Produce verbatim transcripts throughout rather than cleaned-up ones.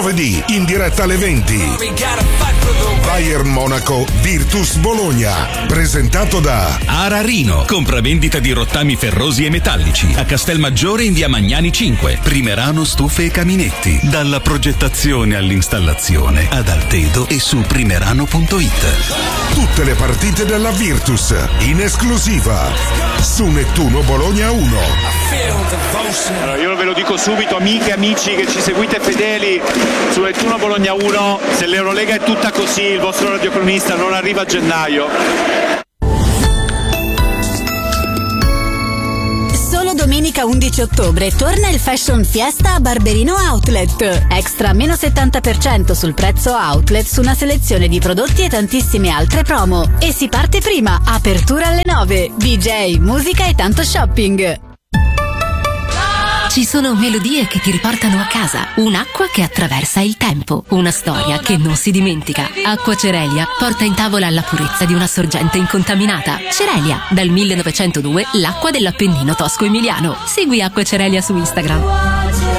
Giovedì in diretta alle venti. Bayern Monaco Virtus Bologna, presentato da Ararino, compravendita di rottami ferrosi e metallici a Castelmaggiore in via Magnani cinque. Primerano Stufe e Caminetti, dalla progettazione all'installazione ad Altedo e su primerano punto it. Tutte le partite della Virtus in esclusiva su Nettuno Bologna uno. Allora, io ve lo dico subito, amiche e amici che ci seguite fedeli su Nettuno Bologna uno, se l'Eurolega è tutta così, il vostro radiocronista non arriva a gennaio. Solo domenica undici ottobre torna il Fashion Fiesta a Barberino Outlet. Extra meno settanta per cento sul prezzo outlet su una selezione di prodotti e tantissime altre promo. E si parte prima, apertura alle nove, D J, musica e tanto shopping. Ci sono melodie che ti riportano a casa, un'acqua che attraversa il tempo, una storia che non si dimentica. Acqua Cerelia porta in tavola la purezza di una sorgente incontaminata. Cerelia, dal millenovecentodue l'acqua dell'Appennino tosco-emiliano. Segui Acqua Cerelia su Instagram.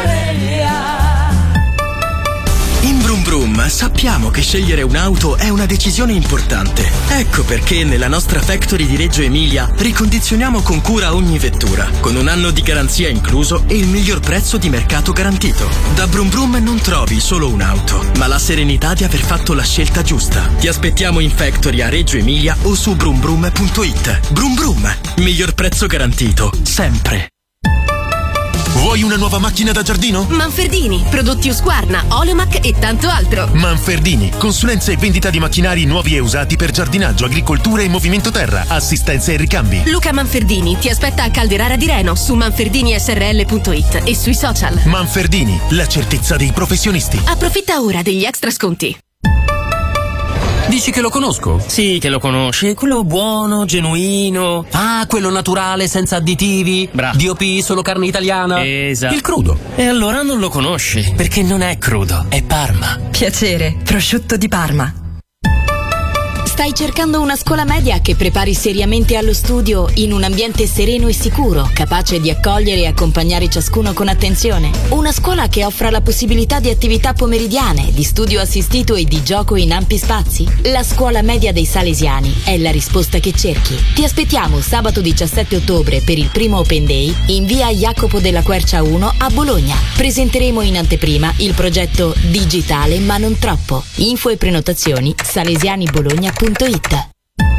In Brum Brum sappiamo che scegliere un'auto è una decisione importante. Ecco perché nella nostra factory di Reggio Emilia ricondizioniamo con cura ogni vettura, con un anno di garanzia incluso e il miglior prezzo di mercato garantito. Da Brum Brum non trovi solo un'auto, ma la serenità di aver fatto la scelta giusta. Ti aspettiamo in factory a Reggio Emilia o su brum brum punto it. Brum Brum, miglior prezzo garantito, sempre. Vuoi una nuova macchina da giardino? Manfredini, prodotti Husqvarna, Oleomac e tanto altro. Manfredini, consulenza e vendita di macchinari nuovi e usati per giardinaggio, agricoltura e movimento terra, assistenza e ricambi. Luca Manfredini ti aspetta a Calderara di Reno su manferdini s r l punto it e sui social. Manfredini, la certezza dei professionisti. Approfitta ora degli extra sconti. Dici che lo conosco? Sì, che lo conosci. Quello buono, genuino. Ah, quello naturale, senza additivi. Bravo. D O P, solo carne italiana. Esatto. Il crudo. E allora non lo conosci, perché non è crudo, è Parma. Piacere, prosciutto di Parma. Stai cercando una scuola media che prepari seriamente allo studio in un ambiente sereno e sicuro, capace di accogliere e accompagnare ciascuno con attenzione? Una scuola che offra la possibilità di attività pomeridiane, di studio assistito e di gioco in ampi spazi? La scuola media dei Salesiani è la risposta che cerchi. Ti aspettiamo sabato diciassette ottobre per il primo Open Day in via Jacopo della Quercia uno a Bologna. Presenteremo in anteprima il progetto Digitale ma non troppo. Info e prenotazioni salesianibologna punto it.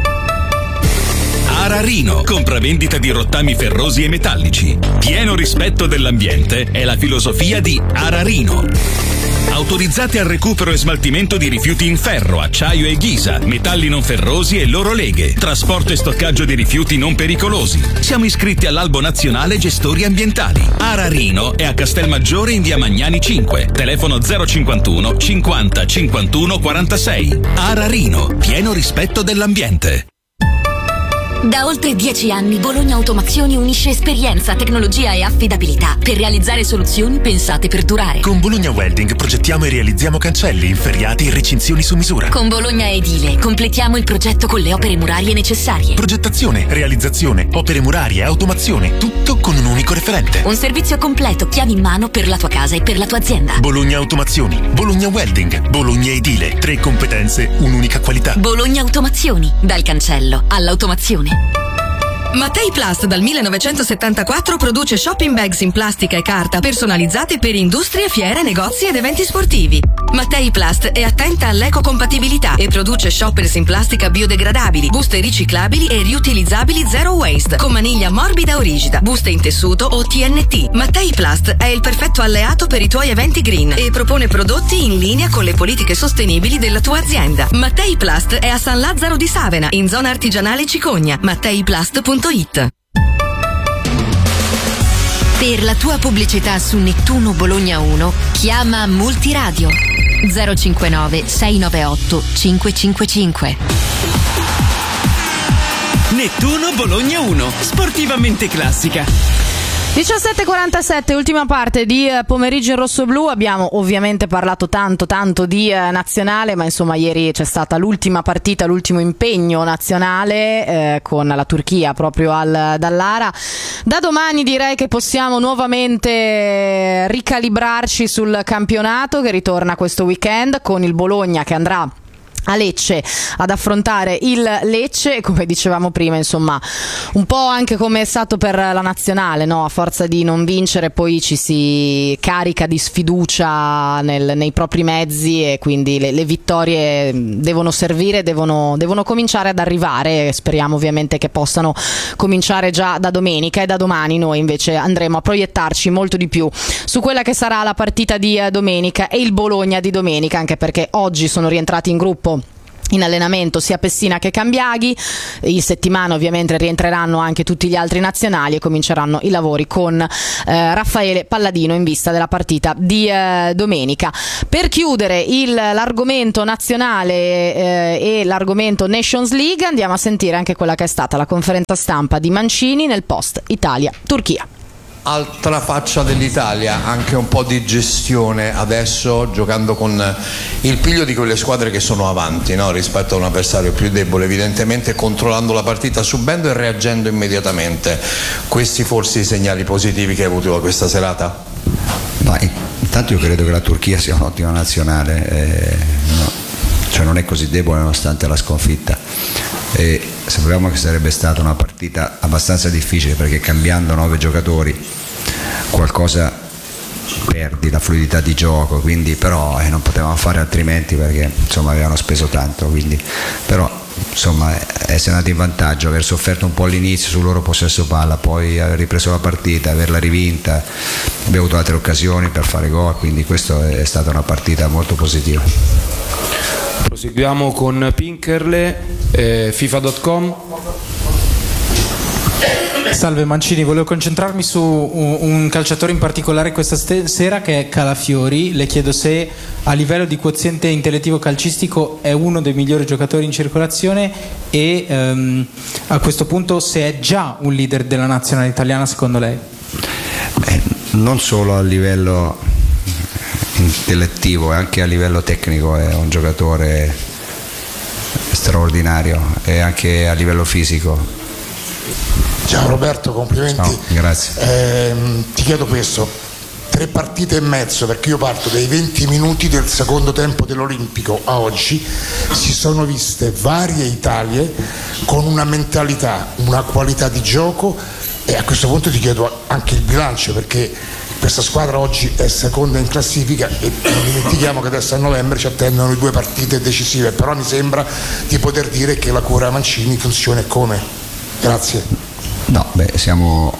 Ararino, compravendita di rottami ferrosi e metallici. Pieno rispetto dell'ambiente è la filosofia di Ararino. Autorizzate al recupero e smaltimento di rifiuti in ferro, acciaio e ghisa, metalli non ferrosi e loro leghe, trasporto e stoccaggio di rifiuti non pericolosi. Siamo iscritti all'Albo Nazionale Gestori Ambientali. Ararino è a Castelmaggiore in via Magnani cinque, telefono zero cinquantuno cinquanta cinquantuno quarantasei. Ararino, pieno rispetto dell'ambiente. Da oltre dieci anni Bologna Automazioni unisce esperienza, tecnologia e affidabilità per realizzare soluzioni pensate per durare. Con Bologna Welding progettiamo e realizziamo cancelli, inferriati e recinzioni su misura. Con Bologna Edile completiamo il progetto con le opere murarie necessarie. Progettazione, realizzazione, opere murarie, automazione, tutto con un unico referente. Un servizio completo, chiavi in mano per la tua casa e per la tua azienda. Bologna Automazioni, Bologna Welding, Bologna Edile, tre competenze, un'unica qualità. Bologna Automazioni, dal cancello all'automazione. Mattei Plast dal millenovecentosettantaquattro produce shopping bags in plastica e carta personalizzate per industrie, fiere, negozi ed eventi sportivi. Mattei Plast è attenta all'ecocompatibilità e produce shoppers in plastica biodegradabili, buste riciclabili e riutilizzabili zero waste, con maniglia morbida o rigida, buste in tessuto o T N T. Mattei Plast è il perfetto alleato per i tuoi eventi green e propone prodotti in linea con le politiche sostenibili della tua azienda. Mattei Plast è a San Lazzaro di Savena, in zona artigianale Cicogna. mattei plast punto it. Per la tua pubblicità su Nettuno Bologna uno, chiama Multiradio zero cinquantanove sei nove otto cinque cinque cinque. Nettuno Bologna uno, sportivamente classica. diciassette e quarantasette, ultima parte di pomeriggio in rosso-blu. Abbiamo ovviamente parlato tanto tanto di eh, nazionale, ma insomma ieri c'è stata l'ultima partita, l'ultimo impegno nazionale eh, con la Turchia proprio al Dallara. Da domani direi che possiamo nuovamente ricalibrarci sul campionato che ritorna questo weekend con il Bologna che andrà a Lecce ad affrontare il Lecce, e come dicevamo prima insomma un po' anche come è stato per la nazionale, no? A forza di non vincere poi ci si carica di sfiducia nel, nei propri mezzi, e quindi le, le vittorie devono servire, devono, devono cominciare ad arrivare, e speriamo ovviamente che possano cominciare già da domenica. E da domani noi invece andremo a proiettarci molto di più su quella che sarà la partita di domenica e il Bologna di domenica, anche perché oggi sono rientrati in gruppo in allenamento sia Pessina che Cambiaghi. In settimana ovviamente rientreranno anche tutti gli altri nazionali e cominceranno i lavori con eh, Raffaele Palladino in vista della partita di eh, domenica. Per chiudere il, l'argomento nazionale eh, e l'argomento Nations League andiamo a sentire anche quella che è stata la conferenza stampa di Mancini nel post Italia-Turchia. Altra faccia dell'Italia, anche un po' di gestione adesso, giocando con il piglio di quelle squadre che sono avanti, no? Rispetto a un avversario più debole, evidentemente controllando la partita, subendo e reagendo immediatamente. Questi forse i segnali positivi che hai avuto da questa serata? Vai. Intanto io credo che la Turchia sia un'ottima nazionale, eh, no. Cioè non è così debole nonostante la sconfitta. E sapevamo che sarebbe stata una partita abbastanza difficile, perché cambiando nove giocatori qualcosa perdi, la fluidità di gioco, quindi però eh, non potevamo fare altrimenti, perché insomma avevano speso tanto, quindi però insomma essere andati in vantaggio, aver sofferto un po' all'inizio sul loro possesso palla, poi aver ripreso la partita, averla rivinta, abbiamo avuto altre occasioni per fare gol, quindi questa è stata una partita molto positiva. Proseguiamo con Pinkerle, eh, FIFA punto com. Salve Mancini, volevo concentrarmi su un, un calciatore in particolare questa ste- sera che è Calafiori. Le chiedo se a livello di quoziente intellettivo calcistico è uno dei migliori giocatori in circolazione e ehm, a questo punto se è già un leader della nazionale italiana secondo lei. Eh, non solo a livello intellettivo, anche a livello tecnico è un giocatore straordinario, e anche a livello fisico. Ciao Roberto, complimenti. Ciao, grazie. Eh, ti chiedo questo, tre partite e mezzo, perché io parto dai venti minuti del secondo tempo dell'Olimpico a oggi, si sono viste varie Italie con una mentalità, una qualità di gioco, e a questo punto ti chiedo anche il bilancio, perché questa squadra oggi è seconda in classifica e non dimentichiamo che adesso a novembre ci attendono le due partite decisive, però mi sembra di poter dire che la cura Mancini funziona come. Grazie. No, beh, siamo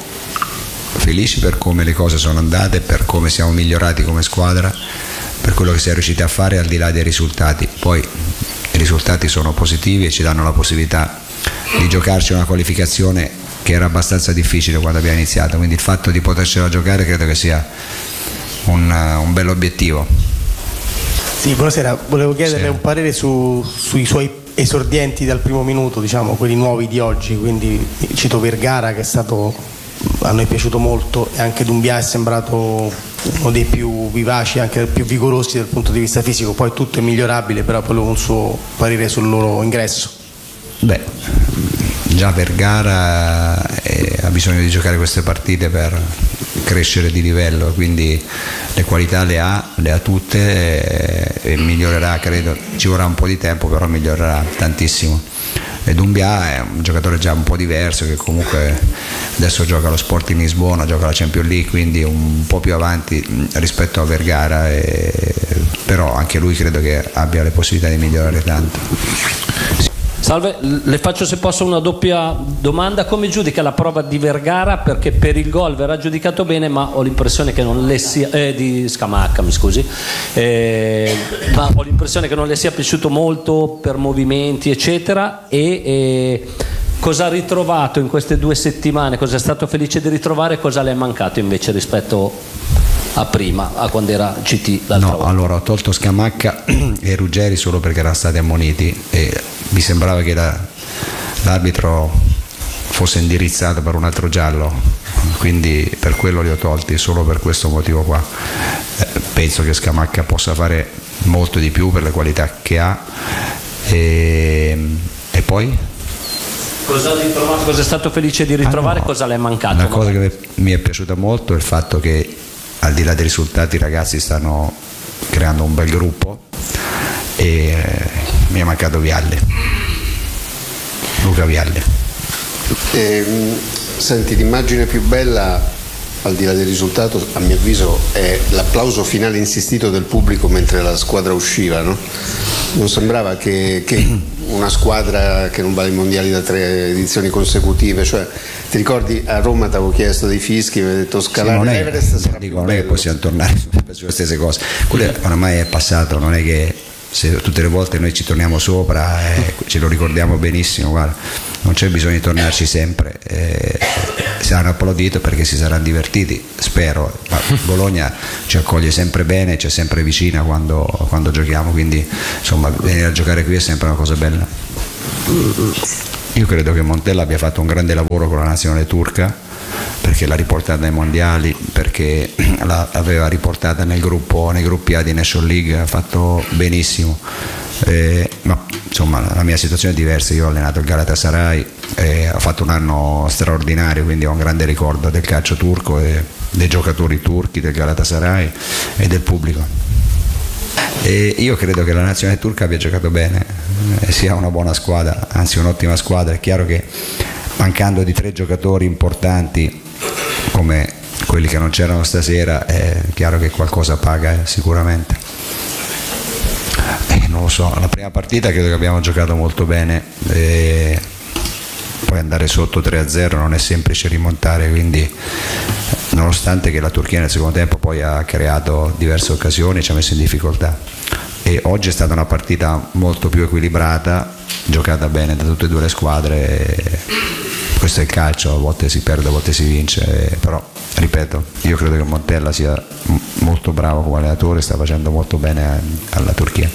felici per come le cose sono andate, per come siamo migliorati come squadra, per quello che si è riusciti a fare al di là dei risultati. Poi i risultati sono positivi e ci danno la possibilità di giocarci una qualificazione che era abbastanza difficile quando abbiamo iniziato, quindi il fatto di potercela giocare credo che sia un, un bel obiettivo. Sì, buonasera, volevo chiederle sì. un parere su, sui suoi esordienti dal primo minuto, diciamo quelli nuovi di oggi, quindi cito Vergara che è stato, a noi è piaciuto molto, e anche Doumbia è sembrato uno dei più vivaci, anche più vigorosi dal punto di vista fisico, poi tutto è migliorabile, però volevo un suo parere sul loro ingresso. Beh, già Vergara eh, ha bisogno di giocare queste partite per crescere di livello, quindi le qualità le ha, le ha tutte e, e migliorerà, credo, ci vorrà un po' di tempo, però migliorerà tantissimo. E Doumbia è un giocatore già un po' diverso, che comunque adesso gioca allo Sporting Lisbona, gioca alla Champions League, quindi un po' più avanti rispetto a Vergara, e, però anche lui credo che abbia le possibilità di migliorare tanto. Salve, le faccio se posso una doppia domanda. Come giudica la prova di Vergara? Perché per il gol verrà giudicato bene, ma ho l'impressione che non le sia eh, di Scamacca, mi scusi eh, ma ho l'impressione che non le sia piaciuto molto per movimenti eccetera. E eh, cosa ha ritrovato in queste due settimane? Cosa è stato felice di ritrovare? Cosa le è mancato invece rispetto a prima, a quando era C T l'altra No, volta? allora ho tolto Scamacca e Ruggeri solo perché erano stati ammoniti e mi sembrava che la, l'arbitro fosse indirizzato per un altro giallo, quindi per quello li ho tolti, solo per questo motivo qua. Eh, penso che Scamacca possa fare molto di più per le qualità che ha. E, e poi? Cosa, ritrovato, cosa è stato felice di ritrovare? Ah, no. Cosa le è mancato? Una cosa che mi è piaciuta molto è il fatto che, al di là dei risultati, i ragazzi stanno creando un bel gruppo e eh, mi è mancato Vialli, Luca Vialli. Eh, senti, l'immagine più bella, al di là del risultato, a mio avviso, è l'applauso finale insistito del pubblico mentre la squadra usciva, no? Non sembrava che, che una squadra che non va ai mondiali da tre edizioni consecutive, cioè, ti ricordi a Roma ti avevo chiesto dei fischi, mi hai detto scalare sì, l'Everest sarà dico, più non bello. è che possiamo tornare sulle stesse cose, quello oramai è passato, non è che se tutte le volte noi ci torniamo sopra e ce lo ricordiamo benissimo, guarda, non c'è bisogno di tornarci sempre, eh, saranno applaudito perché si saranno divertiti, spero, ma Bologna ci accoglie sempre bene, ci è sempre vicina quando, quando giochiamo, quindi insomma venire a giocare qui è sempre una cosa bella. Io credo che Montella abbia fatto un grande lavoro con la nazionale turca, perché l'ha riportata ai mondiali, perché l'aveva riportata nel gruppo, nei gruppi A di Nation League, ha fatto benissimo, eh, ma insomma la mia situazione è diversa, io ho allenato il Galatasaray e ho fatto un anno straordinario, quindi ho un grande ricordo del calcio turco e dei giocatori turchi, del Galatasaray e del pubblico. E io credo che la nazionale turca abbia giocato bene, eh, sia una buona squadra, anzi un'ottima squadra. È chiaro che mancando di tre giocatori importanti come quelli che non c'erano stasera, è chiaro che qualcosa paga, eh, sicuramente. Eh, non lo so, la prima partita credo che abbiamo giocato molto bene, e poi andare sotto tre a zero non è semplice rimontare, quindi nonostante che la Turchia nel secondo tempo poi ha creato diverse occasioni, ci ha messo in difficoltà, e oggi è stata una partita molto più equilibrata, giocata bene da tutte e due le squadre. Questo è il calcio, a volte si perde, a volte si vince, però ripeto, io credo che Montella sia molto bravo come allenatore, sta facendo molto bene alla Turchia.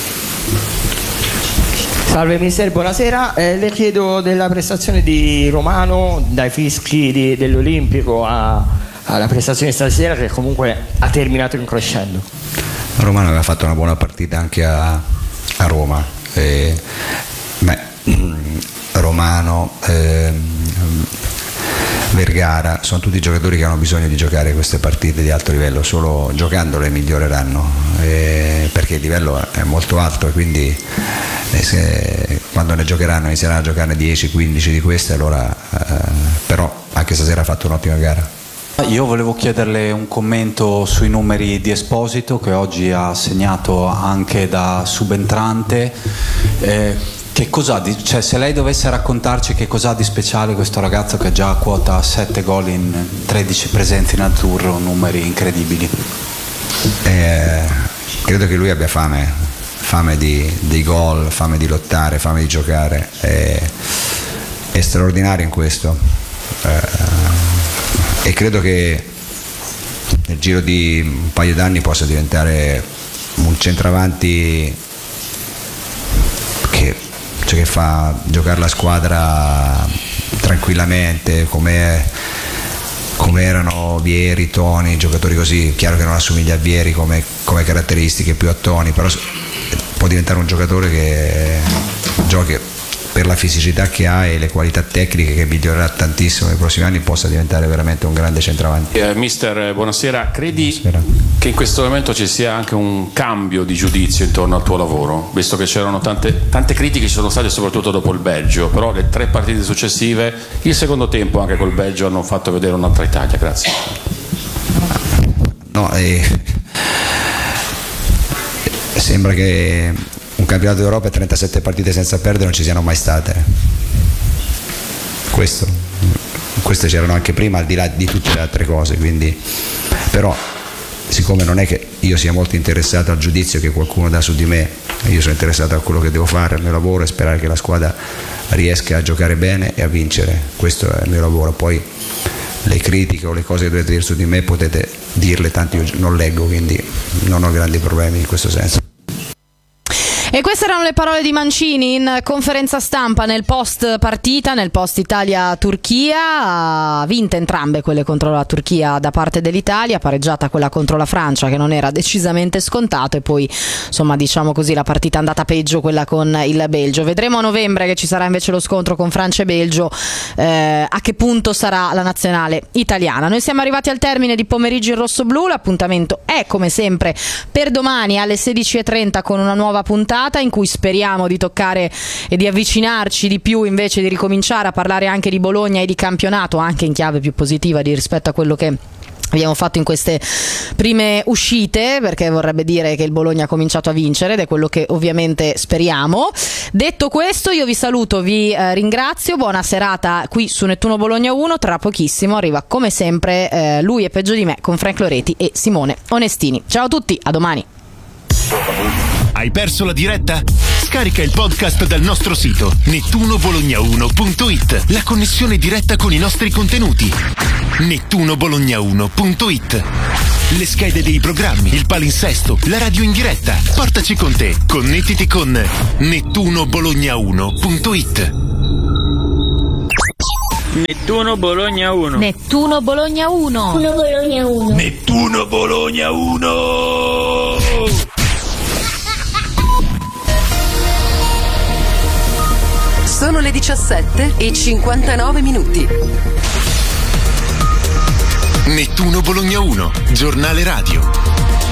Salve mister, buonasera, eh, le chiedo della prestazione di Romano, dai fischi di, dell'Olimpico a, alla prestazione stasera, che comunque ha terminato in crescendo. Romano aveva fatto una buona partita anche a, a Roma, eh, beh, Romano, eh, Vergara, sono tutti giocatori che hanno bisogno di giocare queste partite di alto livello, solo giocandole miglioreranno, eh, perché il livello è molto alto e quindi eh, se, quando ne giocheranno inizieranno a giocarne dieci quindici di queste, allora eh, però anche stasera ha fatto un'ottima gara. Io volevo chiederle un commento sui numeri di Esposito, che oggi ha segnato anche da subentrante. Eh, che cos'ha di, cioè, se lei dovesse raccontarci che cos'ha di speciale questo ragazzo che già quota sette gol in tredici presenze in azzurro, numeri incredibili. Eh, credo che lui abbia fame, fame di, di gol, fame di lottare, fame di giocare, è, è straordinario in questo. Eh, e credo che nel giro di un paio d'anni possa diventare un centravanti che, cioè che fa giocare la squadra tranquillamente, come, come erano Vieri, Toni, giocatori così. Chiaro che non assomiglia a Vieri come, come caratteristiche, più a Toni, però può diventare un giocatore che giochi per la fisicità che ha e le qualità tecniche, che migliorerà tantissimo nei prossimi anni, possa diventare veramente un grande centravanti. Eh, mister, buonasera. Credi buonasera. Che in questo momento ci sia anche un cambio di giudizio intorno al tuo lavoro, visto che c'erano tante, tante critiche, ci sono state soprattutto dopo il Belgio, però le tre partite successive, il secondo tempo anche col Belgio, hanno fatto vedere un'altra Italia? Grazie. No, eh, sembra che un campionato d'Europa e trentasette partite senza perdere non ci siano mai state. Questo, queste c'erano anche prima, al di là di tutte le altre cose, quindi, però siccome non è che io sia molto interessato al giudizio che qualcuno dà su di me, io sono interessato a quello che devo fare, al mio lavoro, e sperare che la squadra riesca a giocare bene e a vincere. Questo è il mio lavoro. Poi le critiche o le cose che dovete dire su di me potete dirle, tanto io non leggo, quindi non ho grandi problemi in questo senso. E E queste erano le parole di Mancini in conferenza stampa nel post partita, nel post Italia-Turchia. Vinte entrambe quelle contro la Turchia da parte dell'Italia, pareggiata quella contro la Francia che non era decisamente scontato, e poi insomma diciamo così la partita è andata peggio quella con il Belgio. Vedremo a novembre, che ci sarà invece lo scontro con Francia e Belgio, eh, a che punto sarà la nazionale italiana. Noi siamo arrivati al termine di Pomeriggio in Rosso-Blu, l'appuntamento è come sempre per domani alle sedici e trenta con una nuova puntata in cui speriamo di toccare e di avvicinarci di più, invece di ricominciare a parlare anche di Bologna e di campionato, anche in chiave più positiva di rispetto a quello che abbiamo fatto in queste prime uscite, perché vorrebbe dire che il Bologna ha cominciato a vincere ed è quello che ovviamente speriamo. Detto questo, io vi saluto, vi eh, ringrazio, buona serata qui su Nettuno Bologna uno. Tra pochissimo arriva come sempre eh, Lui è peggio di me con Frank Loreti e Simone Onestini. Ciao a tutti, a domani. Hai perso la diretta? Scarica il podcast dal nostro sito nettuno bologna uno punto it. La connessione diretta con i nostri contenuti. nettuno bologna uno punto it. Le schede dei programmi, il palinsesto, la radio in diretta. Portaci con te. Connettiti con nettuno bologna uno punto it. Nettuno Bologna uno. Nettuno Bologna uno. Nettuno Bologna uno. Nettuno Bologna uno. Sono le diciassette e cinquantanove minuti. Nettuno Bologna uno, giornale radio.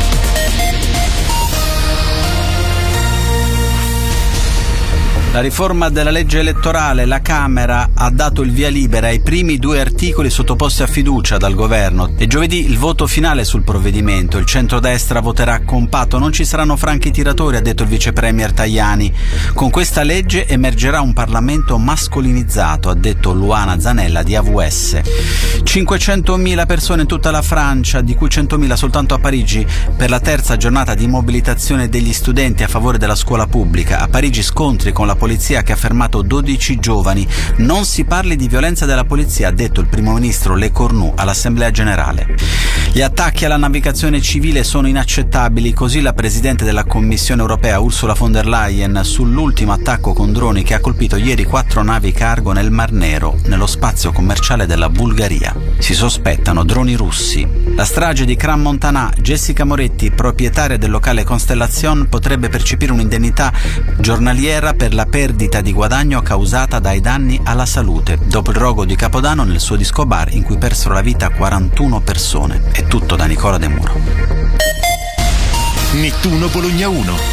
La riforma della legge elettorale, la Camera ha dato il via libera ai primi due articoli sottoposti a fiducia dal governo e giovedì il voto finale sul provvedimento. Il centrodestra voterà compatto, non ci saranno franchi tiratori, ha detto il vice premier Tajani. Con questa legge emergerà un Parlamento mascolinizzato, ha detto Luana Zanella di A V S. cinquecentomila persone in tutta la Francia, di cui centomila soltanto a Parigi, per la terza giornata di mobilitazione degli studenti a favore della scuola pubblica. A Parigi scontri con la polizia che ha fermato dodici giovani. Non si parli di violenza della polizia, ha detto il primo ministro Le Cornu all'Assemblea Generale. Gli attacchi alla navigazione civile sono inaccettabili, così la Presidente della Commissione europea Ursula von der Leyen sull'ultimo attacco con droni che ha colpito ieri quattro navi cargo nel Mar Nero, nello spazio commerciale della Bulgaria. Si sospettano droni russi. La strage di Cran Montana, Jessica Moretti, proprietaria del locale Constellation, potrebbe percepire un'indennità giornaliera per la perdita di guadagno causata dai danni alla salute dopo il rogo di Capodanno nel suo disco bar in cui persero la vita quarantuno persone. È tutto da Nicola De Muro. Nettuno Bologna uno.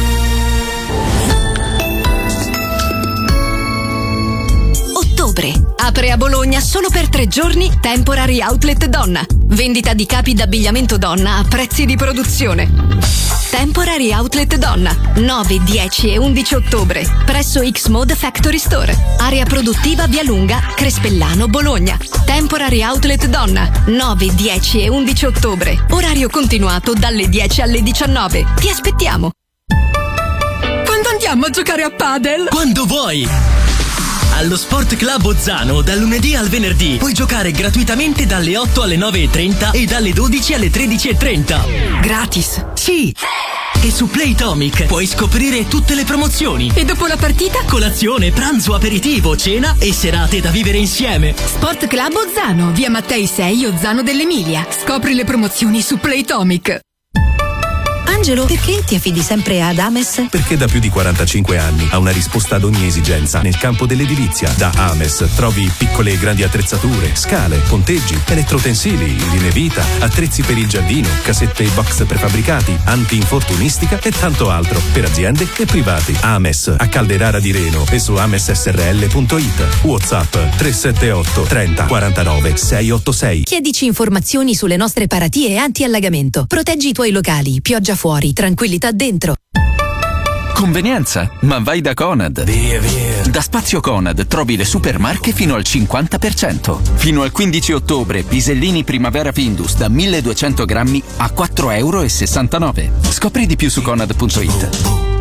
Ottobre. Apre a Bologna solo per tre giorni Temporary Outlet Donna. Vendita di capi d'abbigliamento donna a prezzi di produzione. Temporary Outlet Donna, nove, dieci e undici ottobre, presso X-Mode Factory Store. Area produttiva Via Lunga, Crespellano, Bologna. Temporary Outlet Donna, nove, dieci e undici ottobre. Orario continuato dalle dieci alle diciannove. Ti aspettiamo. Quando andiamo a giocare a padel? Quando vuoi! Allo Sport Club Ozzano, dal lunedì al venerdì, puoi giocare gratuitamente dalle otto alle nove e trenta e dalle dodici alle tredici e trenta. Gratis? Sì! E su Playtomic puoi scoprire tutte le promozioni. E dopo la partita? Colazione, pranzo, aperitivo, cena e serate da vivere insieme. Sport Club Ozzano, via Mattei sei, Ozzano dell'Emilia. Scopri le promozioni su Playtomic. Angelo, perché ti affidi sempre ad Ames? Perché da più di quarantacinque anni ha una risposta ad ogni esigenza nel campo dell'edilizia. Da Ames trovi piccole e grandi attrezzature, scale, ponteggi, elettrotensili, linee vita, attrezzi per il giardino, casette e box prefabbricati, anti-infortunistica e tanto altro per aziende e privati. Ames a Calderara di Reno e su ames s r l punto i t. WhatsApp tre sette otto trenta quarantanove seicentottantasei. Chiedici informazioni sulle nostre paratie anti-allagamento. Proteggi i tuoi locali, pioggia fuori, tranquillità dentro. Convenienza, ma vai da Conad. Via, via. Da Spazio Conad trovi le supermarche fino al cinquanta per cento. Fino al quindici ottobre, pisellini Primavera Findus da milleduecento grammi a quattro e sessantanove euro. Scopri di più su conad punto i t.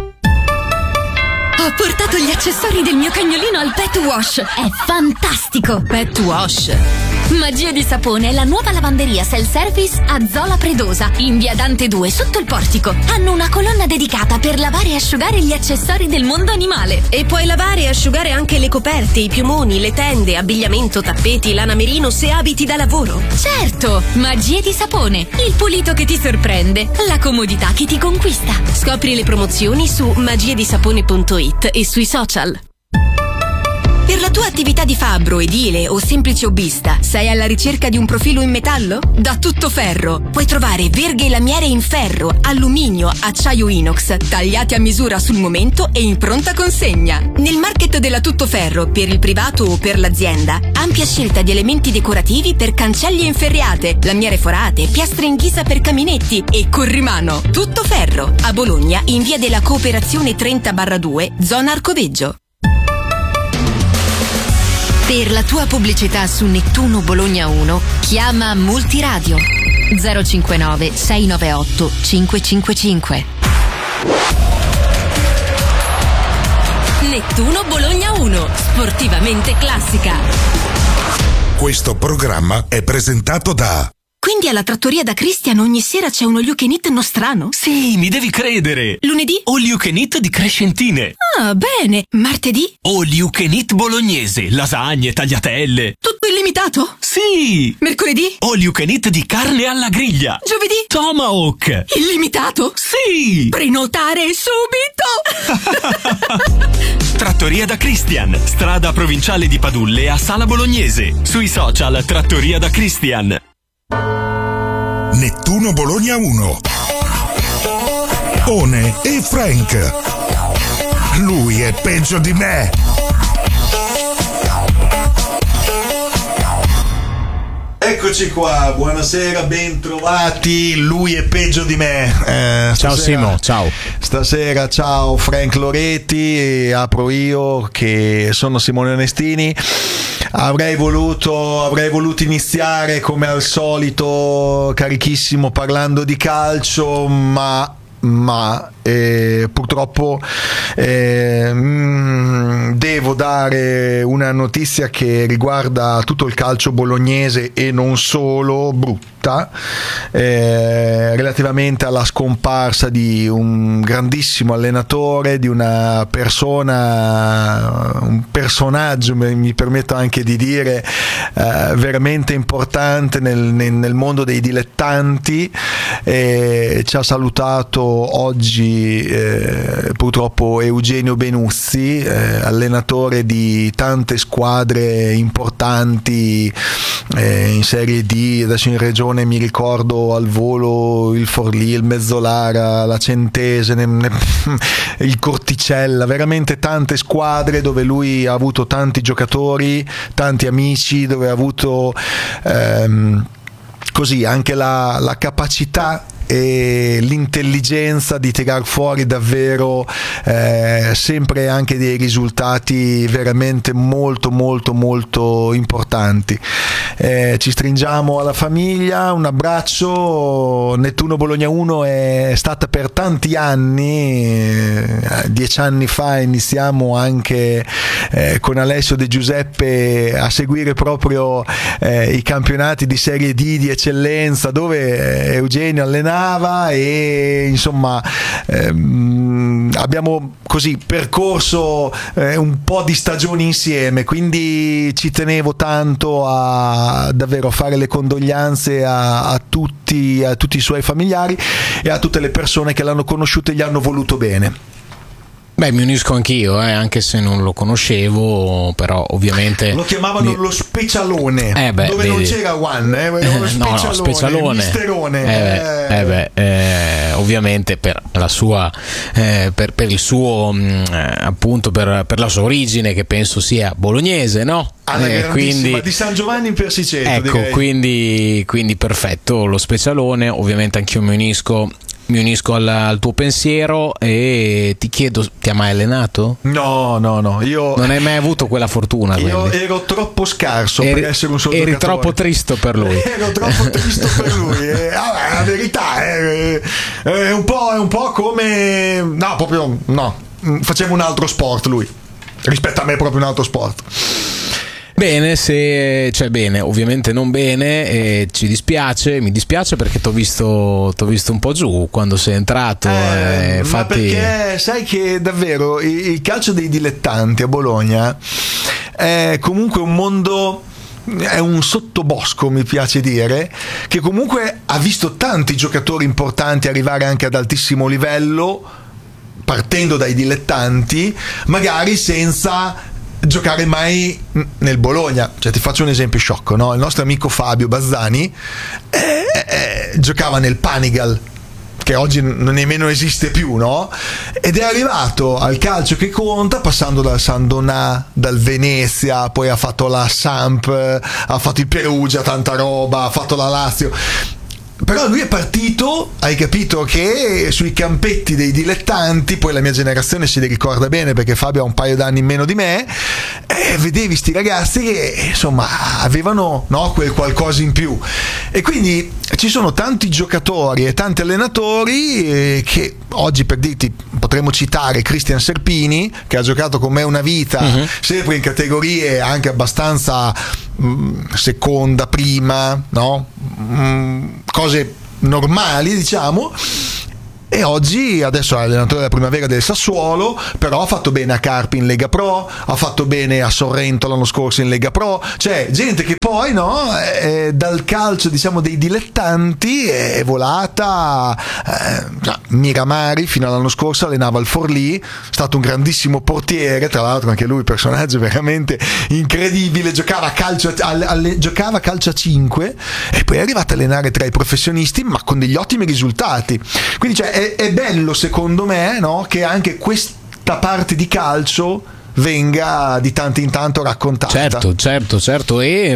Ho portato gli accessori del mio cagnolino al Pet Wash. È fantastico! Pet Wash? Magia di Sapone è la nuova lavanderia self-service a Zola Predosa, in via Dante due, sotto il portico. Hanno una colonna dedicata per lavare e asciugare gli accessori del mondo animale. E puoi lavare e asciugare anche le coperte, i piumoni, le tende, abbigliamento, tappeti, lana merino se abiti da lavoro. Certo! Magie di Sapone, il pulito che ti sorprende, la comodità che ti conquista. Scopri le promozioni su magiedisapone punto it e sui social. Per la tua attività di fabbro, edile o semplice hobbista, sei alla ricerca di un profilo in metallo? Da Tuttoferro puoi trovare verghe e lamiere in ferro, alluminio, acciaio inox, tagliati a misura sul momento e in pronta consegna. Nel market della Tuttoferro, per il privato o per l'azienda, ampia scelta di elementi decorativi per cancelli e inferriate, lamiere forate, piastre in ghisa per caminetti e corrimano. Tuttoferro, a Bologna, in via della Cooperazione trenta barra due, zona Arcoveggio. Per la tua pubblicità su Nettuno Bologna uno, chiama Multiradio zero cinquantanove sei nove otto cinque cinque cinque. Nettuno Bologna uno, sportivamente classica. Questo programma è presentato da... Quindi alla trattoria da Christian ogni sera c'è un all you can eat nostrano? Sì, mi devi credere. Lunedì? All you can eat di Crescentine. Ah, bene. Martedì? All you can eat bolognese, lasagne, tagliatelle. Tutto illimitato? Sì. Mercoledì? All you can eat di carne alla griglia. Giovedì? Tomahawk. Illimitato? Sì. Prenotare subito! Trattoria da Christian, strada provinciale di Padulle a Sala Bolognese. Sui social Trattoria da Christian. Nettuno Bologna uno. One e Frank. Lui è peggio di me. Eccoci qua, buonasera, bentrovati. Lui è peggio di me. Eh, ciao Simo, ciao. Stasera, ciao Frank Loretti, e apro io che sono Simone Onestini. Avrei voluto, avrei voluto iniziare come al solito carichissimo parlando di calcio, ma ma eh, purtroppo eh, mh, devo dare una notizia che riguarda tutto il calcio bolognese e non solo, brutta, eh, relativamente alla scomparsa di un grandissimo allenatore, di una persona, un personaggio, mi permetto anche di dire, eh, veramente importante nel, nel, nel mondo dei dilettanti. Eh, ci ha salutato oggi eh, purtroppo Eugenio Benuzzi, eh, allenatore di tante squadre importanti eh, in Serie D, adesso in Regione mi ricordo al volo il Forlì, il Mezzolara, la Centese, ne, ne, il Corticella, veramente tante squadre dove lui ha avuto tanti giocatori, tanti amici, dove ha avuto ehm, così anche la, la capacità e l'intelligenza di tirar fuori davvero eh, sempre anche dei risultati veramente molto molto molto importanti. Eh, ci stringiamo alla famiglia, un abbraccio. Nettuno Bologna uno è stata per tanti anni, eh, dieci anni fa iniziamo anche eh, con Alessio De Giuseppe a seguire proprio eh, i campionati di Serie D di eccellenza, dove eh, Eugenio allenava e insomma ehm, abbiamo così percorso eh, un po' di stagioni insieme, quindi ci tenevo tanto a davvero fare le condoglianze a, a tutti a tutti i suoi familiari e a tutte le persone che l'hanno conosciuto e gli hanno voluto bene. Beh, mi unisco anch'io, eh, anche se non lo conoscevo, però ovviamente lo chiamavano mi... lo specialone, eh beh, dove vedi. non c'era One, eh, lo specialone, no, no, specialone. misterone. Eh beh, eh beh, eh, ovviamente per la sua, eh, per, per il suo, mh, eh, appunto per, per la sua origine, che penso sia bolognese, no? Alla eh, quindi di San Giovanni in Persiceto. Ecco, direi. quindi, quindi perfetto, lo specialone. Ovviamente anch'io mi unisco. Mi unisco al, al tuo pensiero e ti chiedo, ti ha mai allenato? No, no, no, io non hai mai avuto quella fortuna. Io quindi. ero troppo scarso eri, per essere un sottocatore. Eri troppo tristo per lui. Ero troppo tristo per lui. Eh, vabbè, la verità è, è, un po', è un po' come no, proprio no. Faceva un altro sport lui. Rispetto a me proprio un altro sport. Bene, se cioè bene, ovviamente non bene, e ci dispiace, mi dispiace perché t'ho visto, t'ho visto un po' giù quando sei entrato. Eh, eh, ma fatti... perché sai che davvero il, il calcio dei dilettanti a Bologna è comunque un mondo, è un sottobosco, mi piace dire, che comunque ha visto tanti giocatori importanti arrivare anche ad altissimo livello, partendo dai dilettanti, magari senza giocare mai nel Bologna. Cioè, ti faccio un esempio sciocco, no? Il nostro amico Fabio Bazzani eh, eh, giocava nel Panigal, che oggi non nemmeno esiste più, no? Ed è arrivato al calcio che conta passando dal San Donà, dal Venezia, poi ha fatto la Samp, ha fatto il Perugia, tanta roba, ha fatto la Lazio. Però lui è partito, hai capito, che sui campetti dei dilettanti, poi la mia generazione se li ricorda bene perché Fabio ha un paio d'anni in meno di me, e vedevi sti ragazzi che insomma avevano, no, quel qualcosa in più. E quindi ci sono tanti giocatori e tanti allenatori eh, che oggi, per dirti, potremmo citare Cristian Serpini, che ha giocato con me una vita, uh-huh. sempre in categorie anche abbastanza mh, seconda, prima, no? Mh, cose normali, diciamo, e oggi adesso è allenatore della primavera del Sassuolo, però ha fatto bene a Carpi in Lega Pro, ha fatto bene a Sorrento l'anno scorso in Lega Pro, cioè gente che poi, no, è, dal calcio, diciamo, dei dilettanti è volata. eh, Miramari fino all'anno scorso allenava il Forlì, è stato un grandissimo portiere, tra l'altro anche lui personaggio veramente incredibile, giocava a calcio alle, alle, giocava a calcio a cinque e poi è arrivato a allenare tra i professionisti, ma con degli ottimi risultati. Quindi cioè è, è bello, secondo me, no, che anche questa parte di calcio venga di tanto in tanto raccontata. Certo, certo, certo, e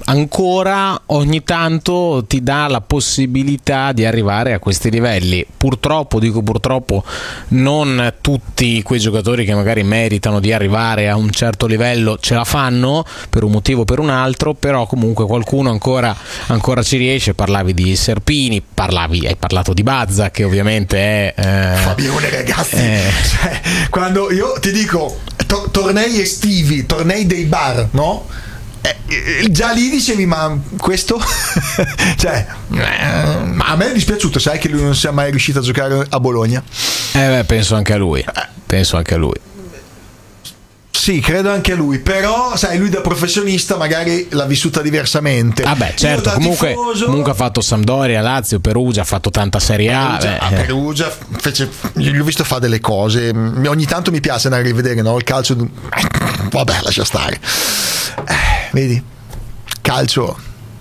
ancora ogni tanto ti dà la possibilità di arrivare a questi livelli. Purtroppo, dico purtroppo, non tutti quei giocatori che magari meritano di arrivare a un certo livello ce la fanno per un motivo o per un altro, però comunque qualcuno ancora, ancora ci riesce. Parlavi di Serpini, parlavi, hai parlato di Bazza, che ovviamente è eh, Fabione, ragazzi, eh, cioè, quando io ti dico to- tornei estivi, tornei dei bar, no? Eh, già lì dicevi, ma questo cioè, ma a me è dispiaciuto, sai, che lui non sia mai riuscito a giocare a Bologna. Eh beh, penso anche a lui, penso anche a lui. Sì, credo anche a lui, però sai, lui da professionista magari l'ha vissuta diversamente. Vabbè, certo, comunque, tifoso... comunque ha fatto Sampdoria, Lazio, Perugia, ha fatto tanta Serie A. Perugia, a beh. Perugia fece, gli ho visto fare delle cose, ogni tanto mi piace andare a rivedere, no, il calcio. Vabbè, lascia stare. Eh, vedi, calcio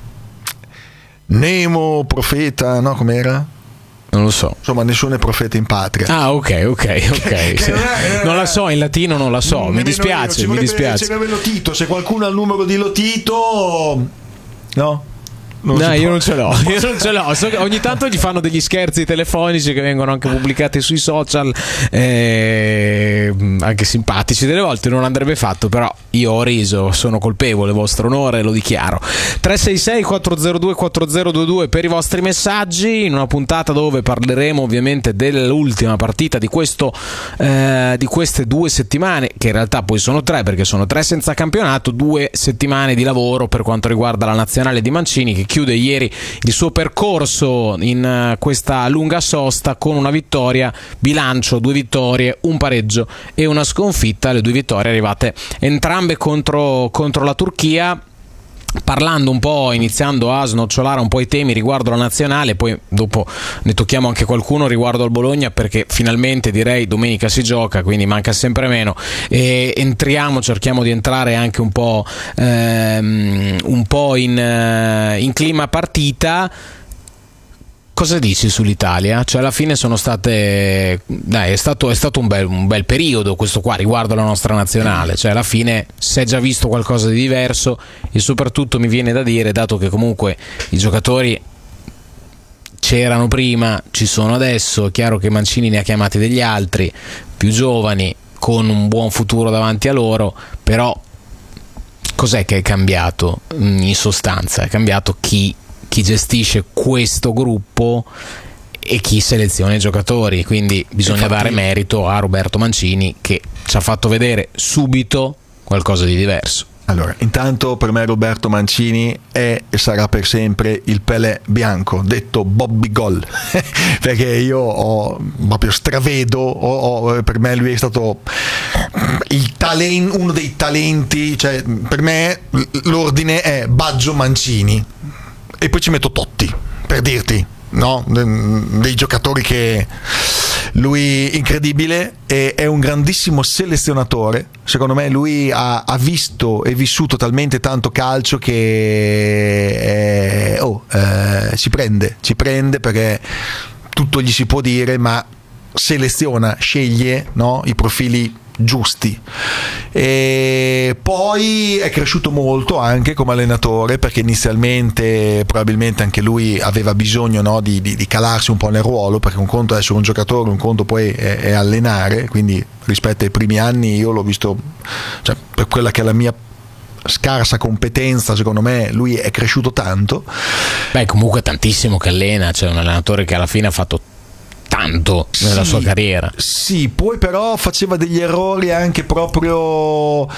Nemo, profeta, no, com'era? Non lo so. Insomma, nessuno è profeta in patria. Ah, ok, ok, ok. non, è, non la so, in latino non la so, mi dispiace, io, mi dispiace. C'era Lotito, se qualcuno ha il numero di Lotito, no? Non no, io non ce l'ho, io non ce l'ho. So che ogni tanto gli fanno degli scherzi telefonici che vengono anche pubblicati sui social, eh, anche simpatici. Delle volte non andrebbe fatto, però io ho riso, sono colpevole, vostro onore, lo dichiaro. tre sei sei quattro zero due quattro zero due due per i vostri messaggi, in una puntata dove parleremo ovviamente dell'ultima partita di questo eh, di queste due settimane, che in realtà poi sono tre, perché sono tre senza campionato, due settimane di lavoro per quanto riguarda la nazionale di Mancini, che chiude ieri il suo percorso in questa lunga sosta con una vittoria, bilancio due vittorie, un pareggio e una sconfitta, le due vittorie arrivate entrambe contro, contro la Turchia. Parlando un po', iniziando a snocciolare un po' i temi riguardo la nazionale, poi dopo ne tocchiamo anche qualcuno riguardo al Bologna, perché finalmente, direi, domenica si gioca, quindi manca sempre meno, e entriamo, cerchiamo di entrare anche un po', ehm, un po' in, eh, in clima partita. Cosa dici sull'Italia? Cioè, alla fine sono state, dai, è stato, è stato un, bel, un bel periodo questo qua riguardo alla nostra nazionale. Cioè, alla fine si è già visto qualcosa di diverso, e soprattutto mi viene da dire, dato che comunque i giocatori c'erano prima, ci sono adesso, è chiaro che Mancini ne ha chiamati degli altri più giovani con un buon futuro davanti a loro, però cos'è che è cambiato in sostanza? È cambiato chi chi gestisce questo gruppo e chi seleziona i giocatori, quindi bisogna Infatti, dare merito a Roberto Mancini, che ci ha fatto vedere subito qualcosa di diverso. Allora, intanto per me Roberto Mancini è e sarà per sempre il Pelé bianco, detto Bobby Gol, perché io ho proprio stravedo, ho, ho, per me lui è stato il talen- uno dei talenti, cioè per me l'ordine è Baggio Mancini e poi ci metto Totti, per dirti, no? Dei giocatori che lui incredibile, e è un grandissimo selezionatore. Secondo me lui ha, ha visto e vissuto talmente tanto calcio che eh, oh, eh, ci prende, ci prende perché tutto gli si può dire, ma seleziona, sceglie, no? I profili giusti. E poi è cresciuto molto anche come allenatore, perché inizialmente probabilmente anche lui aveva bisogno, no, di, di, di calarsi un po' nel ruolo, perché un conto è essere un giocatore, un conto poi è, è allenare, quindi rispetto ai primi anni io l'ho visto, cioè, per quella che è la mia scarsa competenza, secondo me lui è cresciuto tanto. Beh, comunque tantissimo che allena, cioè un allenatore che alla fine ha fatto tanto nella sì, sua carriera. Sì, poi però faceva degli errori anche proprio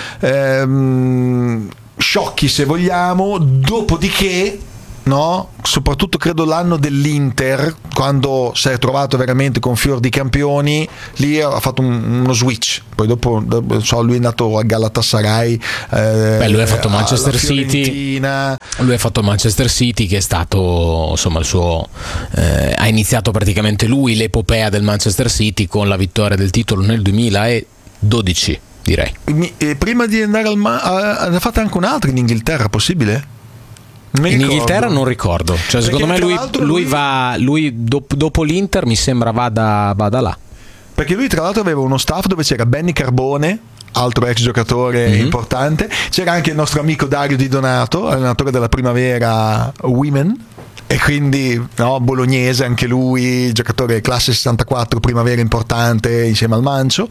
ehm, sciocchi, se vogliamo, dopodiché, no? Soprattutto credo l'anno dell'Inter, quando si è trovato veramente con fior di campioni, lì ha fatto un, uno switch. Poi dopo, dopo so, lui è andato a Galatasaray, eh, Beh, lui ha fatto Manchester City, lui ha fatto Manchester City, che è stato, insomma, il suo eh, ha iniziato praticamente lui l'epopea del Manchester City con la vittoria del titolo nel duemiladodici, direi. Mi, eh, prima di andare al Ma- ne ha fatto anche un'altra in Inghilterra, possibile? In Inghilterra non ricordo, cioè, secondo me lui, lui, lui va lui dopo, dopo l'Inter mi sembra vada, vada là, perché lui tra l'altro aveva uno staff dove c'era Benny Carbone, altro ex giocatore mm-hmm. importante, c'era anche il nostro amico Dario Di Donato, allenatore della Primavera Women, e quindi, no, bolognese anche lui, giocatore classe sessantaquattro, Primavera importante insieme al Mancio,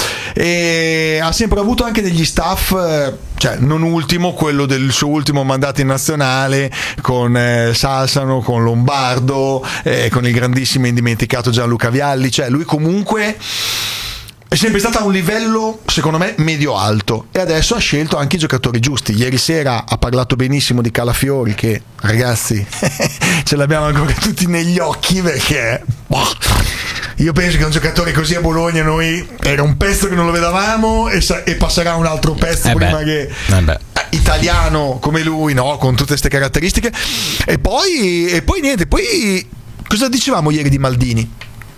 e ha sempre avuto anche degli staff, cioè non ultimo quello del suo ultimo mandato in nazionale con eh, Salsano, con Lombardo, eh, con il grandissimo indimenticato Gianluca Vialli. Cioè lui comunque è sempre stato a un livello, secondo me, medio-alto, e adesso ha scelto anche i giocatori giusti. Ieri sera ha parlato benissimo di Calafiori, che ragazzi ce l'abbiamo ancora tutti negli occhi, perché boh, io penso che un giocatore così a Bologna noi era un pezzo che non lo vedavamo, e, sa- e passerà un altro pezzo eh prima beh. che eh beh. italiano come lui, no, con tutte queste caratteristiche. E poi, e poi niente, poi cosa dicevamo ieri di Maldini?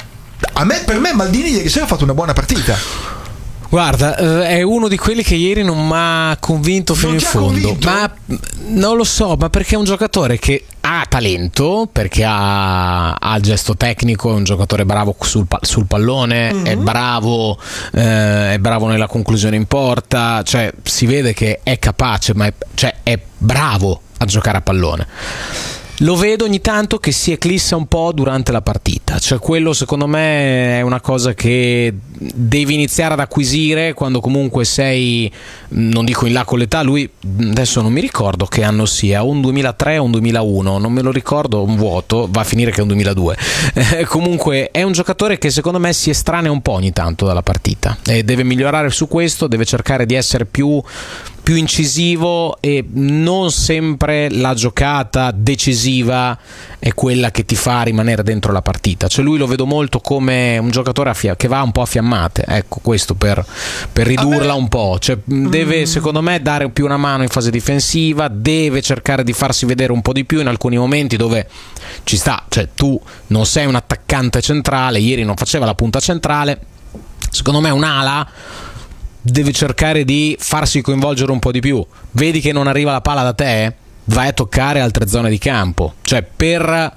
A me, per me Maldini ieri sera ha fatto una buona partita. Guarda, eh, è uno di quelli che ieri non mi ha convinto fino in fondo. Convinto? Ma non lo so, ma perché è un giocatore che ha talento, perché ha, ha il gesto tecnico, è un giocatore bravo sul, sul pallone, mm-hmm. è bravo, eh, è bravo nella conclusione in porta, cioè si vede che è capace, ma è, cioè, è bravo a giocare a pallone. Lo vedo ogni tanto che si eclissa un po' durante la partita, cioè quello secondo me è una cosa che devi iniziare ad acquisire quando comunque sei, non dico in là con l'età, lui adesso non mi ricordo che anno sia, un duemilatré o un duemilauno, non me lo ricordo, un vuoto, va a finire che è un duemiladue. Eh, comunque è un giocatore che secondo me si estranea un po' ogni tanto dalla partita e deve migliorare su questo, deve cercare di essere più più incisivo, e non sempre la giocata decisiva è quella che ti fa rimanere dentro la partita. Cioè lui lo vedo molto come un giocatore a fia- che va un po' a fiammate, ecco, questo per, per ridurla un po', cioè deve secondo me dare più una mano in fase difensiva, deve cercare di farsi vedere un po' di più in alcuni momenti dove ci sta, cioè tu non sei un attaccante centrale, ieri non faceva la punta centrale, secondo me un'ala deve cercare di farsi coinvolgere un po' di più. Vedi che non arriva la palla da te, vai a toccare altre zone di campo, cioè per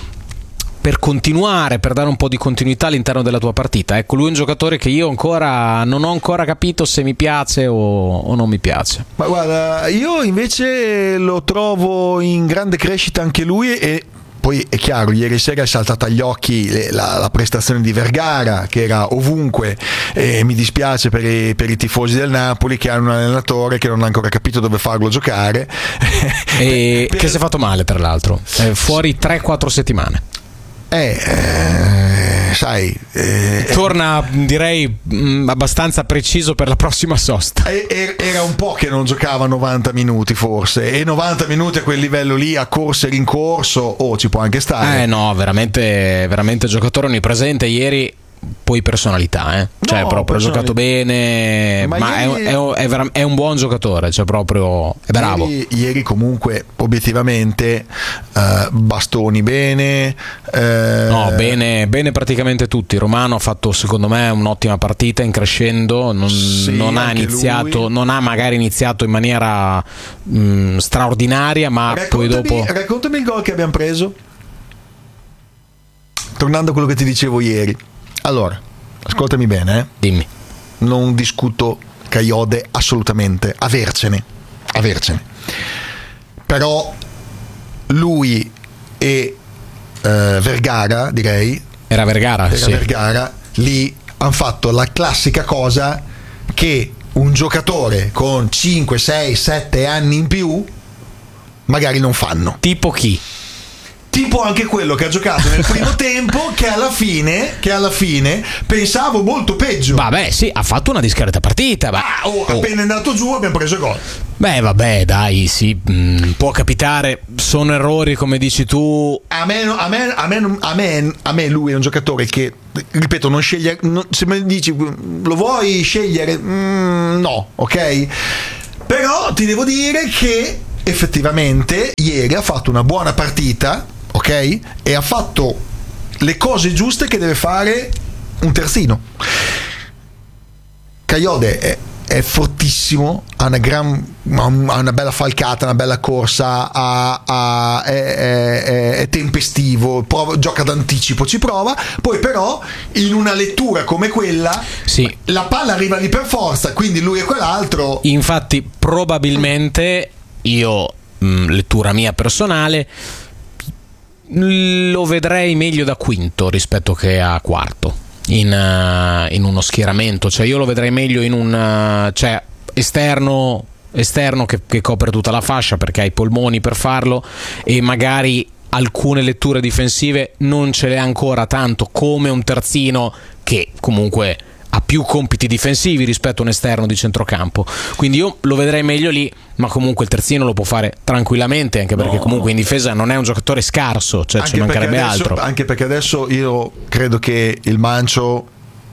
per continuare, per dare un po' di continuità all'interno della tua partita. Ecco, lui è un giocatore che io ancora non ho ancora capito se mi piace o, o non mi piace. Ma guarda, io invece lo trovo in grande crescita anche lui, e poi è chiaro, ieri sera è saltata agli occhi la, la prestazione di Vergara, che era ovunque, e mi dispiace per i, per i tifosi del Napoli che hanno un allenatore che non ha ancora capito dove farlo giocare e per... che si è fatto male, tra l'altro, è fuori tre quattro settimane. Eh, eh, sai, eh, torna direi mh, abbastanza preciso per la prossima sosta. Era un po' che non giocava novanta minuti forse, e novanta minuti a quel livello lì, a corsa e rincorso, oh, ci può anche stare. Eh no, veramente, veramente giocatore onnipresente. Ieri poi personalità, eh? Cioè No, proprio ha giocato bene, ma, Ma è, ieri- è, è vera- è un buon giocatore, cioè proprio è bravo. Ieri, ieri comunque obiettivamente eh, bastoni bene, eh, No, bene, bene praticamente tutti. Romano ha fatto secondo me un'ottima partita in crescendo, non, Sì, non ha anche iniziato, lui. non ha magari iniziato in maniera mh, straordinaria, ma poi Raccontami, dopo raccontami il gol che abbiamo preso. Tornando a quello che ti dicevo ieri. Allora, ascoltami bene, eh. Dimmi. Non discuto Kayode assolutamente, avercene, avercene. Però lui e eh, Vergara, direi. Era Vergara, Era sì. Vergara, lì hanno fatto la classica cosa che un giocatore con cinque, sei, sette anni in più magari non fanno. Tipo chi? Tipo anche quello che ha giocato nel primo tempo, che alla fine, che alla fine pensavo molto peggio. Vabbè, sì, ha fatto una discreta partita. Ma... Ah, oh, appena è andato giù abbiamo preso gol. Beh, vabbè, dai, sì, mh, può capitare. Sono errori, come dici tu. A me, a me, a me, a me, a me lui è un giocatore che, ripeto, non sceglie. Non, se mi dici lo vuoi scegliere, mm, no, ok? Però ti devo dire che effettivamente ieri ha fatto una buona partita, ok? E ha fatto le cose giuste che deve fare un terzino. Kayode è, è fortissimo, ha una gran, ha una bella falcata, una bella corsa, ha, ha, è, è, è tempestivo, prova, gioca d'anticipo, ci prova. Poi però in una lettura come quella, sì, la palla arriva lì per forza, quindi lui e quell'altro. Infatti probabilmente io, mh, lettura mia personale, lo vedrei meglio da quinto rispetto che a quarto in, uh, in uno schieramento. Cioè io lo vedrei meglio in un uh, cioè esterno esterno che, che copre tutta la fascia, perché ha i polmoni per farlo, e magari alcune letture difensive non ce le ha ancora tanto come un terzino che comunque ha più compiti difensivi rispetto a un esterno di centrocampo. Quindi io lo vedrei meglio lì, ma comunque il terzino lo può fare tranquillamente, anche perché No. comunque in difesa non è un giocatore scarso, cioè Anche ci mancherebbe perché adesso- altro. Anche perché adesso io credo che il Mancio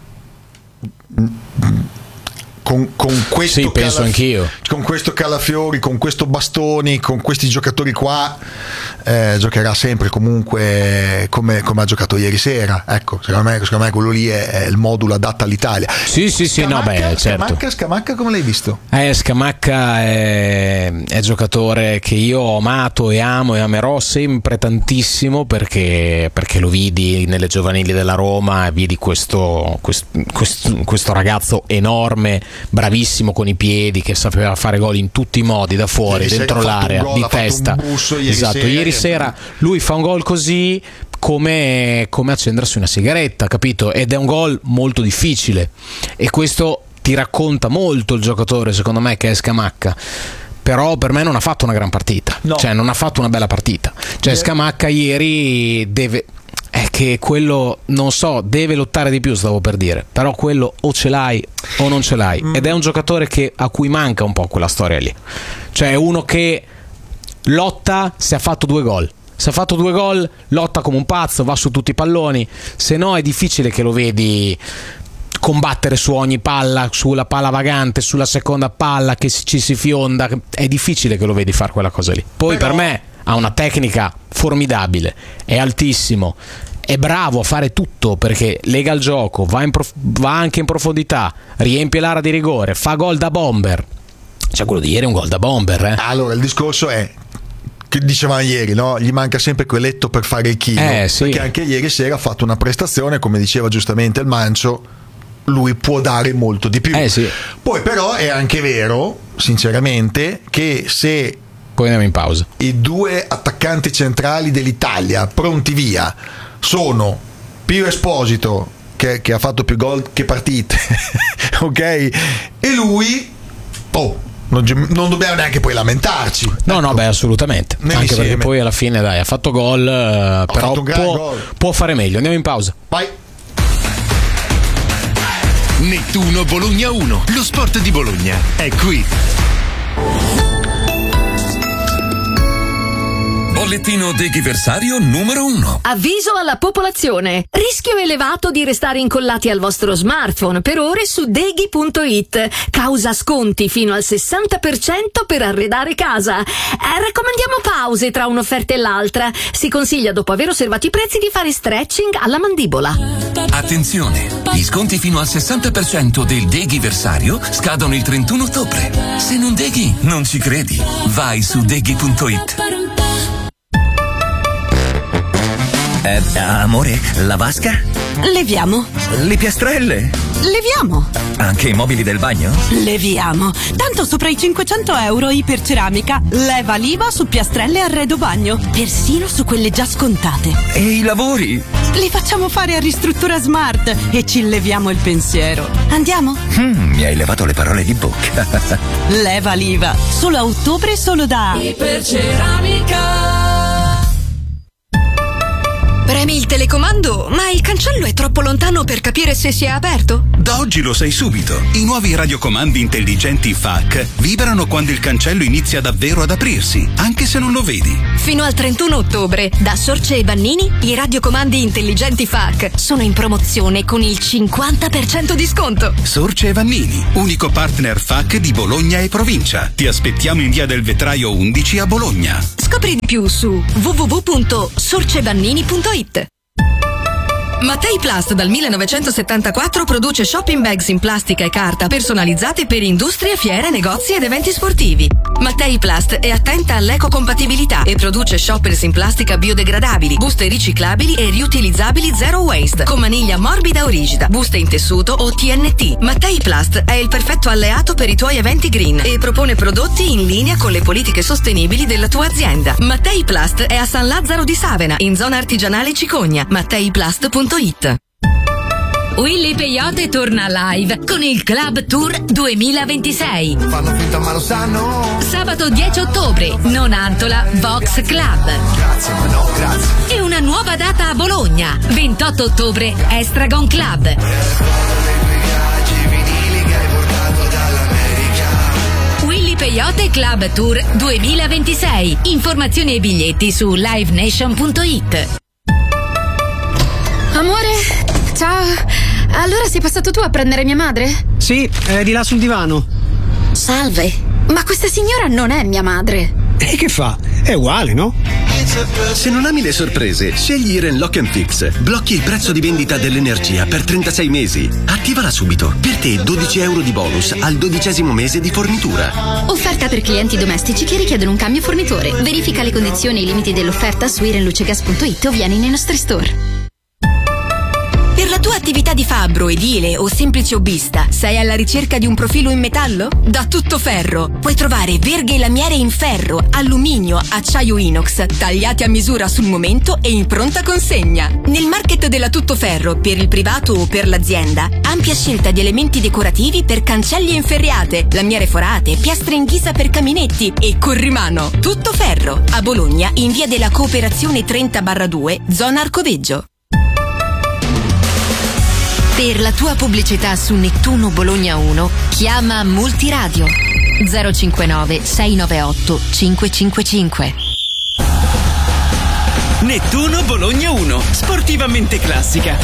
con, con questo Sì, penso Calaf- anch'io. con questo Calafiori, con questo Bastoni, con questi giocatori qua, eh, giocherà sempre comunque come, come ha giocato ieri sera. Ecco, secondo me, secondo me quello lì è, è il modulo adatto all'Italia. Sì, sì, sì, no, beh, certo. Scamacca, Scamacca come l'hai visto? Eh, Scamacca è, è giocatore che io ho amato e amo e amerò sempre tantissimo, perché, perché lo vidi nelle giovanili della Roma, vidi questo, questo, questo, questo ragazzo enorme, bravissimo con i piedi, che sapeva fare gol in tutti i modi, da fuori, Ieri dentro sera ha fatto l'area, un gol, di ha fatto testa. un busso ieri Esatto, sera, ieri che- sera lui fa un gol così come, come accendersi una sigaretta, capito? Ed è un gol molto difficile, e questo ti racconta molto il giocatore, secondo me, che è Scamacca. Però per me non ha fatto una gran partita, No. cioè non ha fatto una bella partita. Cioè Scamacca ieri deve, è che quello, non so, deve lottare di più, stavo per dire, però quello o ce l'hai o non ce l'hai, ed è un giocatore che, a cui manca un po' quella storia lì. Cioè è uno che lotta se ha fatto due gol. Se ha fatto due gol, lotta come un pazzo, va su tutti i palloni, se no è difficile che lo vedi combattere su ogni palla, sulla palla vagante, sulla seconda palla che ci si fionda. È difficile che lo vedi fare quella cosa lì. Poi Però- per me ha una tecnica formidabile, è altissimo, è bravo a fare tutto, perché lega il gioco, va, in prof- va anche in profondità, riempie l'area di rigore, fa gol da bomber. Cioè quello di ieri è un gol da bomber, eh? Allora il discorso è che dicevamo ieri, no? Gli manca sempre quell'etto per fare il chilo, Eh, sì. perché anche ieri sera ha fatto una prestazione, come diceva giustamente il Mancio, lui può dare molto di più. Eh, sì. Poi però è anche vero, sinceramente, che se Poi andiamo in pausa. i due attaccanti centrali dell'Italia pronti via sono Pio Esposito, che, che ha fatto più gol che partite, ok? E lui, oh, non, non dobbiamo neanche poi lamentarci. No, no, beh, assolutamente. Anche Nell'insieme. perché poi alla fine, dai, ha fatto gol, eh, però fatto un gran può, gol. può fare meglio. Andiamo in pausa. Vai. Nettuno Bologna uno, lo sport di Bologna è qui. Bollettino deghiversario numero uno. Avviso alla popolazione. Rischio elevato di restare incollati al vostro smartphone per ore su deghi punto it. Causa sconti fino al sessanta per cento per arredare casa. Eh, raccomandiamo pause tra un'offerta e l'altra. Si consiglia, dopo aver osservato i prezzi, di fare stretching alla mandibola. Attenzione, gli sconti fino al sessanta per cento del deghiversario scadono il trentuno ottobre. Se non deghi, non ci credi. Vai su deghi punto it. Eh, amore, la vasca? Leviamo. Le piastrelle? Leviamo. Anche i mobili del bagno? Leviamo. Tanto sopra i cinquecento euro Iperceramica. Leva l'I V A su piastrelle e arredo bagno. Persino su quelle già scontate. E i lavori? Li facciamo fare a Ristruttura Smart e ci leviamo il pensiero. Andiamo? Mm, mi hai levato le parole di bocca. Leva l'I V A. Solo a ottobre, solo da Iperceramica. Premi il telecomando, ma il cancello è troppo lontano per capire se si è aperto? Da oggi lo sai subito. I nuovi radiocomandi intelligenti F A C vibrano quando il cancello inizia davvero ad aprirsi, anche se non lo vedi. Fino al trentuno ottobre, da Sorce e Bannini, i radiocomandi intelligenti F A C sono in promozione con il cinquanta per cento di sconto. Sorce e Vannini, unico partner F A C di Bologna e provincia. Ti aspettiamo in via del Vetraio undici a Bologna. Scopri di più su w w w punto sorcebannini punto it. Mattei Plast dal millenovecentosettantaquattro produce shopping bags in plastica e carta personalizzate per industrie, fiere, negozi ed eventi sportivi. Mattei Plast è attenta all'ecocompatibilità e produce shoppers in plastica biodegradabili, buste riciclabili e riutilizzabili zero waste, con maniglia morbida o rigida, buste in tessuto o T N T. Mattei Plast è il perfetto alleato per i tuoi eventi green e propone prodotti in linea con le politiche sostenibili della tua azienda. Mattei Plast è a San Lazzaro di Savena, in zona artigianale Cicogna. matteiplast punto it. Willy Peyote torna live con il Club Tour duemilaventisei. Fanno finta ma lo sanno. Sabato dieci ottobre, Nonantola Vox Club. Grazie ma no grazie. E una nuova data a Bologna, ventotto ottobre, Estragon Club. Willy Peyote Club Tour duemilaventisei. Informazioni e biglietti su live nation punto it. Amore, ciao. Allora sei passato tu a prendere mia madre? Sì, è di là sul divano. Salve, ma questa signora non è mia madre. E che fa? È uguale, no? Se non ami le sorprese, scegli Iren Lock and Fix. Blocchi il prezzo di vendita dell'energia per trentasei mesi. Attivala subito. Per te dodici euro di bonus al dodicesimo mese di fornitura. Offerta per clienti domestici che richiedono un cambio fornitore. Verifica le condizioni e i limiti dell'offerta su irenlucegas punto it o vieni nei nostri store. Per la tua attività di fabbro, edile o semplice hobbista, sei alla ricerca di un profilo in metallo? Da Tuttoferro puoi trovare verghe e lamiere in ferro, alluminio, acciaio inox, tagliati a misura sul momento e in pronta consegna. Nel market della Tuttoferro, per il privato o per l'azienda, ampia scelta di elementi decorativi per cancelli e inferriate, lamiere forate, piastre in ghisa per caminetti e corrimano. Tuttoferro, a Bologna, in via della Cooperazione trenta barra due, zona Arcoveggio. Per la tua pubblicità su Nettuno Bologna uno, chiama Multiradio zero cinquantanove sei novantaotto cinquecentocinquantacinque. Nettuno Bologna uno, sportivamente classica.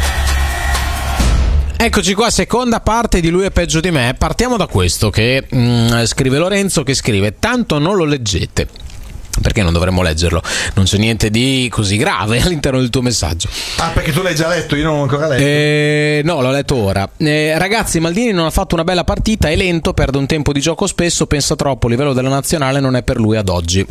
Eccoci qua, seconda parte di Lui è peggio di me. Partiamo da questo che mh, scrive Lorenzo, che scrive: tanto non lo leggete. Perché non dovremmo leggerlo? Non c'è niente di così grave all'interno del tuo messaggio. Ah, perché tu l'hai già letto, io non l'ho ancora letto. Eh, no, l'ho letto ora. Eh, ragazzi, Maldini non ha fatto una bella partita, è lento, perde un tempo di gioco spesso, pensa troppo, il livello della nazionale non è per lui ad oggi.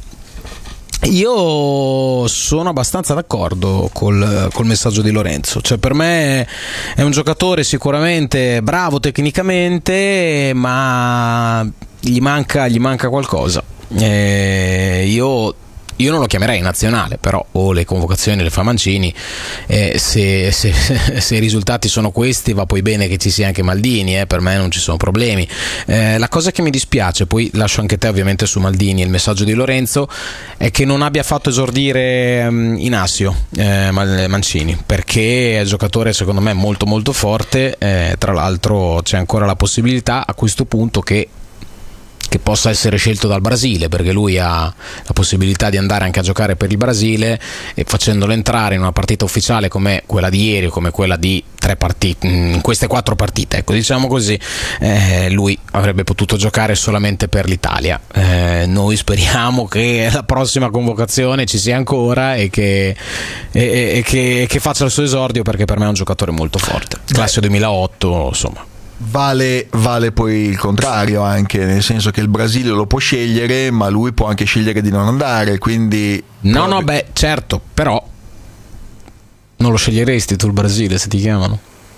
Io sono abbastanza d'accordo col, col messaggio di Lorenzo. Cioè, per me è un giocatore sicuramente bravo tecnicamente, ma gli manca, gli manca qualcosa. Eh, io io non lo chiamerei in nazionale, però o le convocazioni le fa Mancini, eh, se, se, se i risultati sono questi va poi bene che ci sia anche Maldini, eh, per me non ci sono problemi. Eh, la cosa che mi dispiace, poi lascio anche te ovviamente su Maldini il messaggio di Lorenzo, è che non abbia fatto esordire um, Inacio eh, Mancini, perché è un giocatore secondo me molto molto forte, eh, tra l'altro c'è ancora la possibilità a questo punto che che possa essere scelto dal Brasile, perché lui ha la possibilità di andare anche a giocare per il Brasile, e facendolo entrare in una partita ufficiale come quella di ieri o come quella di tre partite, in queste quattro partite, ecco, diciamo così, eh, lui avrebbe potuto giocare solamente per l'Italia. Eh, noi speriamo che la prossima convocazione ci sia ancora e che, e, e che, che faccia il suo esordio, perché per me è un giocatore molto forte, classe duemilaotto, insomma. Vale, vale poi il contrario anche, nel senso che il Brasile lo può scegliere, ma lui può anche scegliere di non andare, quindi... No, no, beh, certo, però non lo sceglieresti tu il Brasile se ti chiamano?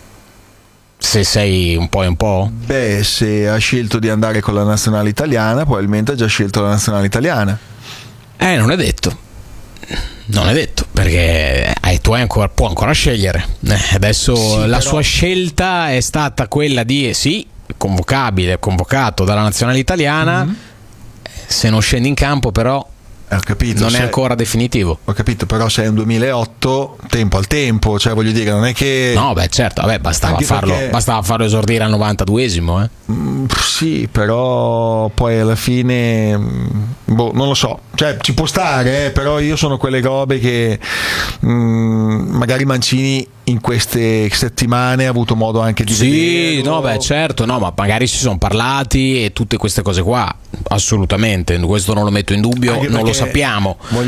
Se sei un po' e un po'? Beh, se ha scelto di andare con la nazionale italiana, probabilmente ha già scelto la nazionale italiana. Eh, non è detto. Non è detto, perché eh, tu hai ancora, può ancora scegliere. Eh, adesso sì, la però... sua scelta è stata quella di eh, sì, convocabile, convocato dalla nazionale italiana. Mm-hmm. Se non scendi in campo, però Ho capito, non se, è ancora definitivo. Ho capito, però se è un duemilaotto, tempo al tempo, cioè voglio dire, non è che... No, beh, certo, vabbè, bastava farlo, perché... bastava farlo esordire al novantaduesimo, eh. Mm, sì, però poi alla fine, boh, non lo so, cioè ci può stare, eh, però io sono quelle robe che mm, magari Mancini in queste settimane ha avuto modo anche di sì, vederlo. No, beh, certo, no, ma magari si sono parlati e tutte queste cose qua, assolutamente, questo non lo metto in dubbio, non lo sappiamo.